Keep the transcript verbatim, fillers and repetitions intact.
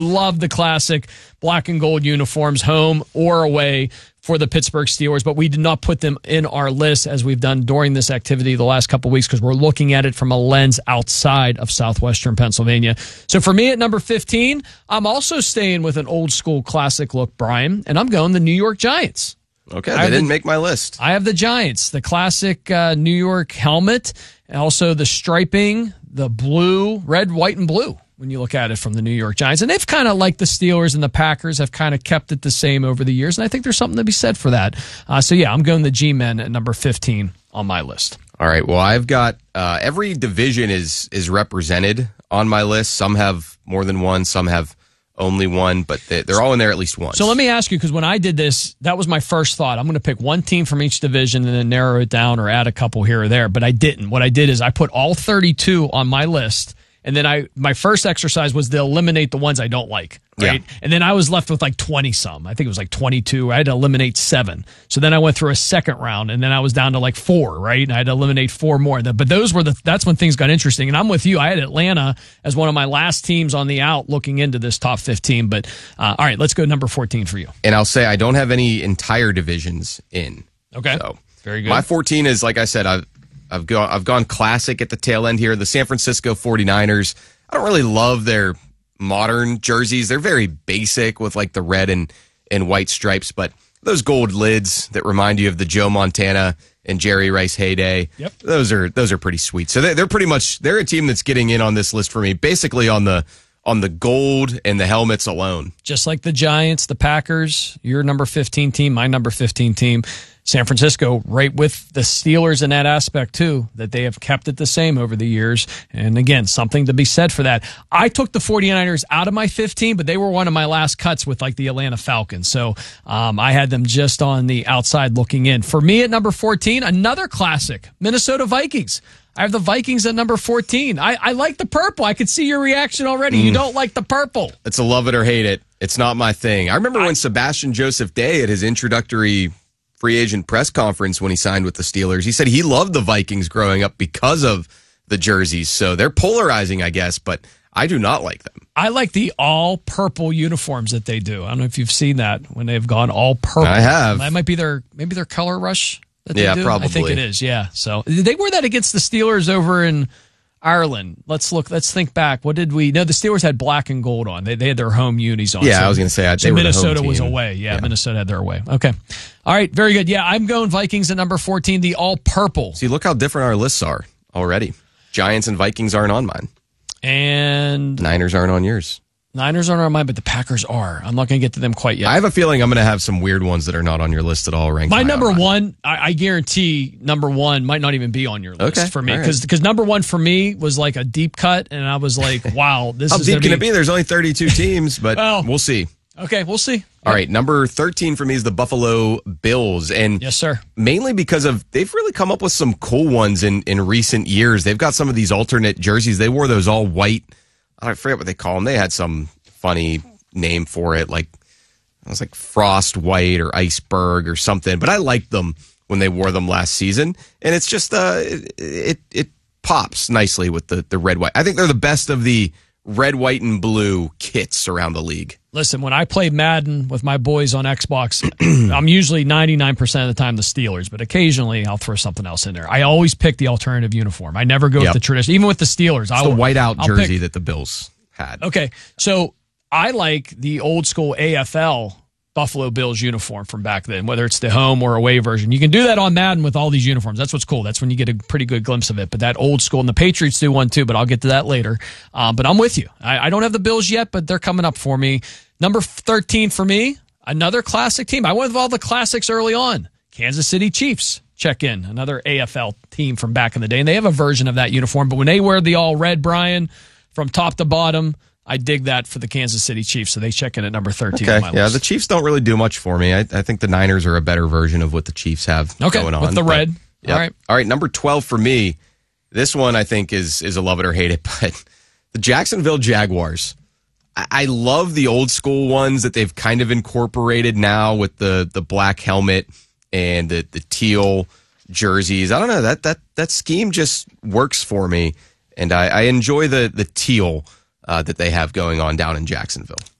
Love the classic black and gold uniforms, home or away, for the Pittsburgh Steelers, but we did not put them in our list as we've done during this activity the last couple of weeks because we're looking at it from a lens outside of southwestern Pennsylvania. So for me at number fifteen, I'm also staying with an old school classic look, Brian, and I'm going the New York Giants. Okay, they didn't the, make my list. I have the Giants, the classic uh, New York helmet, and also the striping, the blue, red, white, and blue when you look at it from the New York Giants. And they've kind of, like the Steelers and the Packers, have kind of kept it the same over the years, and I think there's something to be said for that. Uh, so, yeah, I'm going the G-Men at number fifteen on my list. All right, well, I've got uh, every division is is represented on my list. Some have more than one, some have only one, but they, they're all in there at least once. So let me ask you, because when I did this, that was my first thought. I'm going to pick one team from each division and then narrow it down or add a couple here or there, but I didn't. What I did is I put all thirty-two on my list, and then I my first exercise was to eliminate the ones I don't like, right? Yeah. And then I was left with like twenty-some. I think it was like twenty-two. I had to eliminate seven. So then I went through a second round, and then I was down to like four, right? And I had to eliminate four more. But those were the that's when things got interesting. And I'm with you. I had Atlanta as one of my last teams on the out looking into this top fifteen. But uh, all right, let's go number fourteen for you. And I'll say I don't have any entire divisions in. Okay. So very good. My fourteen is, like I said, I've I've gone I've gone classic at the tail end here. The San Francisco forty-niners. I don't really love their modern jerseys. They're very basic with like the red and, and white stripes, but those gold lids that remind you of the Joe Montana and Jerry Rice heyday. Yep. Those are those are pretty sweet. So they, they're pretty much they're a team that's getting in on this list for me, basically on the on the gold and the helmets alone. Just like the Giants, the Packers, your number fifteen team, my number fifteen team. San Francisco, right with the Steelers in that aspect, too, that they have kept it the same over the years. And again, something to be said for that. I took the forty-niners out of my fifteen, but they were one of my last cuts with like the Atlanta Falcons. So um, I had them just on the outside looking in. For me at number fourteen, another classic, Minnesota Vikings. I have the Vikings at number fourteen. I, I like the purple. I could see your reaction already. Mm. You don't like the purple. It's a love it or hate it. It's not my thing. I remember I, when Sebastian Joseph Day at his introductory free agent press conference when he signed with the Steelers, he said he loved the Vikings growing up because of the jerseys. So they're polarizing, I guess, but I do not like them. I like the all purple uniforms that they do. I don't know if you've seen that when they've gone all purple. I have. That might be their maybe their color rush that they yeah, do. probably. I think it is. Yeah. So they wear that against the Steelers over in Ireland. Let's look. Let's think back. What did we? No, the Steelers had black and gold on. They they had their home unis on. Yeah, so, I was going to say. I, so they Minnesota were was team. away. Yeah, yeah, Minnesota had their away. Okay. All right. Very good. Yeah, I'm going Vikings at number fourteen. The all purple. See, look how different our lists are already. Giants and Vikings aren't on mine, and Niners aren't on yours. Niners aren't on mine, but the Packers are. I'm not going to get to them quite yet. I have a feeling I'm going to have some weird ones that are not on your list at all. Ranked My number on one, I, I guarantee number one might not even be on your list okay, for me. Because right. number one for me was like a deep cut, and I was like, wow, this How is deep can be... it be? There's only thirty-two teams, but well, we'll see. Okay, we'll see. All yep. right, number thirteen for me is the Buffalo Bills. And yes, sir. Mainly because of they've really come up with some cool ones in, in recent years. They've got some of these alternate jerseys. They wore those all white. I forget what they call them. They had some funny name for it, like it was like Frost White or Iceberg or something. But I liked them when they wore them last season, and it's just uh, it, it it pops nicely with the the red white. I think they're the best of the red, white, and blue kits around the league. Listen, when I play Madden with my boys on Xbox, I'm usually ninety-nine percent of the time the Steelers, but occasionally I'll throw something else in there. I always pick the alternative uniform. I never go yep. with the tradition. Even with the Steelers. It's I'll, the whiteout I'll jersey pick, that the Bills had. Okay, so I like the old school A F L Buffalo Bills uniform from back then, whether it's the home or away version. You can do that on Madden with all these uniforms. That's what's cool. That's when you get a pretty good glimpse of it. But that old school, and the Patriots do one too, but I'll get to that later. Uh, but I'm with you. I, I don't have the Bills yet, but they're coming up for me. Number thirteen for me, another classic team. I went with all the classics early on. Kansas City Chiefs. Check in. Another A F L team from back in the day. And they have a version of that uniform. But when they wear the all red, Brian, from top to bottom, I dig that for the Kansas City Chiefs, so they check in at number thirteen okay. on my list. Yeah, the Chiefs don't really do much for me. I, I think the Niners are a better version of what the Chiefs have okay, going on. With the red. But, yep. All right. All right, number twelve for me. This one I think is is a love it or hate it, but the Jacksonville Jaguars. I, I love the old school ones that they've kind of incorporated now with the the black helmet and the, the teal jerseys. I don't know, that that that scheme just works for me, and I, I enjoy the the teal. uh, that they have going on down in Jacksonville.